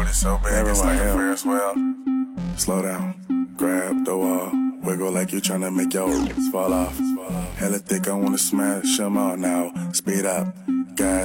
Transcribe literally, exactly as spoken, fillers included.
it so bad, Never it's like mind, a yeah. Ferris wheel. Slow down, grab the wall, wiggle like you tryna make your fall off. Hella thick, I wanna smash them all now. Speed up, gas.